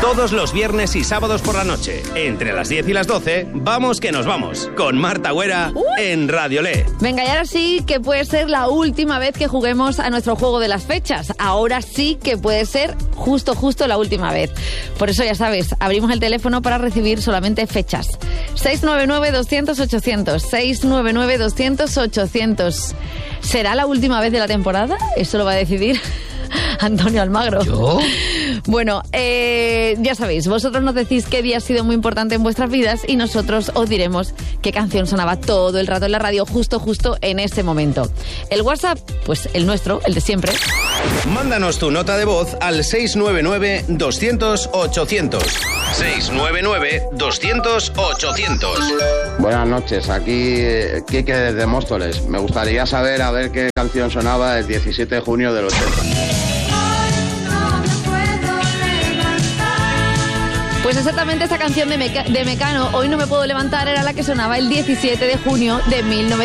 Todos los viernes y sábados por la noche, entre las 10 y las 12, vamos que nos vamos, con Marta Güera en Radio Le. Venga, y ahora sí que puede ser la última vez que juguemos a nuestro juego de las fechas. Ahora sí que puede ser justo la última vez. Por eso ya sabes, abrimos el teléfono para recibir solamente fechas. 699-200-800, 699-200-800. ¿Será la última vez de la temporada? Eso lo va a decidir Antonio Almagro. ¿Yo? Bueno, ya sabéis, vosotros nos decís qué día ha sido muy importante en vuestras vidas y nosotros os diremos qué canción sonaba todo el rato en la radio justo en ese momento. El WhatsApp, pues el nuestro, el de siempre. Mándanos tu nota de voz al 699-200-800. 699-200-800. Buenas noches, aquí Quique desde Móstoles. Me gustaría saber a ver qué canción sonaba el 17 de junio del 80. Pues exactamente esa canción de Mecano, Hoy no me puedo levantar, era la que sonaba el 17 de junio de 1980.